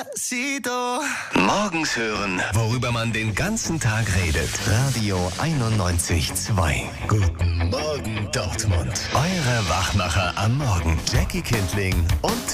Despacito. Morgens hören, worüber man den ganzen Tag redet. Radio 91.2. Guten Morgen, Dortmund. Eure Wachmacher am Morgen. Jackie Kindling und